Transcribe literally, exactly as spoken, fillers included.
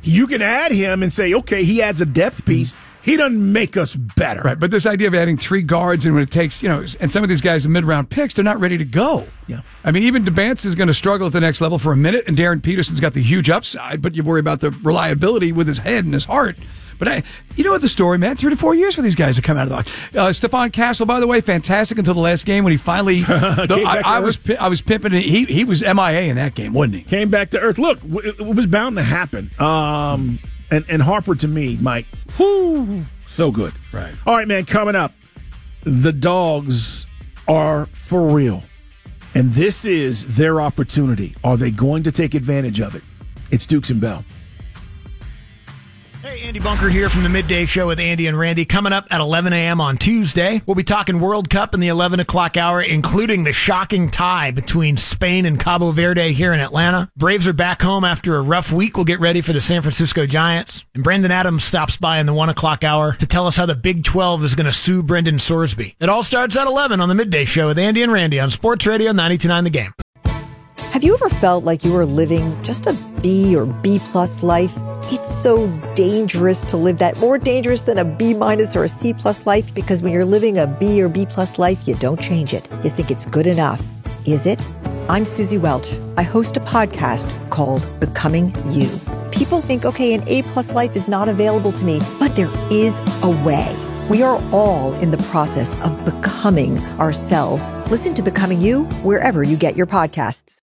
You can add him and say, okay, he adds a depth piece. He doesn't make us better. Right, but this idea of adding three guards and when it takes, you know, and some of these guys are mid-round picks, they're not ready to go. Yeah. I mean, even DeBance is going to struggle at the next level for a minute, and Darren Peterson's got the huge upside, but you worry about the reliability with his head and his heart. But I, you know what the story, man? Three to four years for these guys to come out of the box. Uh, Stephon Castle, by the way, fantastic until the last game when he finally. the, I, I was I was pimping. He he was M I A in that game, wasn't he? Came back to earth. Look, it was bound to happen. Um, and and Harper to me, Mike, whoo, so good. Right. All right, man. Coming up, the Dogs are for real, and this is their opportunity. Are they going to take advantage of it? It's Dukes and Bell. Hey, Andy Bunker here from the Midday Show with Andy and Randy. Coming up at eleven a.m. on Tuesday, we'll be talking World Cup in the eleven o'clock hour, including the shocking tie between Spain and Cabo Verde here in Atlanta. Braves are back home after a rough week. We'll get ready for the San Francisco Giants. And Brandon Adams stops by in the one o'clock hour to tell us how the Big twelve is going to sue Brendan Sorsby. It all starts at eleven on the Midday Show with Andy and Randy on Sports Radio ninety-two point nine The Game. Have you ever felt like you were living just a B or B plus life? It's so dangerous to live that, more dangerous than a B minus or a C plus life, because when you're living a B or B plus life, you don't change it. You think it's good enough. Is it? I'm Susie Welch. I host a podcast called Becoming You. People think, okay, an A plus life is not available to me, but there is a way. We are all in the process of becoming ourselves. Listen to Becoming You wherever you get your podcasts.